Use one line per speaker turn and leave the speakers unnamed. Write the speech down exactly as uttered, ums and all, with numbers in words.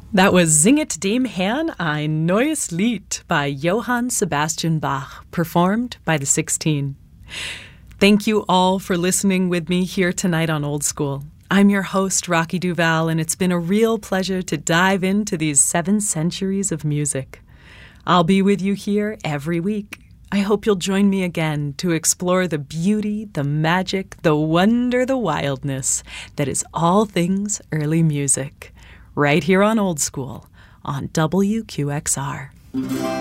That was Singet dem Herrn ein neues Lied by Johann Sebastian Bach, performed by the Sixteen. Thank you all for listening with me here tonight on Old School. I'm your host, Rocky Duval, and it's been a real pleasure to dive into these seven centuries of music. I'll be with you here every week. I hope you'll join me again to explore the beauty, the magic, the wonder, the wildness that is all things early music, right here on Old School on W Q X R.